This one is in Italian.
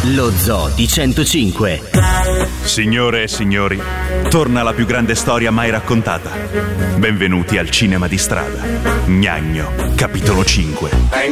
Lo Zoo di 105. Signore e signori, torna la più grande storia mai raccontata. Benvenuti al cinema di strada. Gnagno, capitolo 5.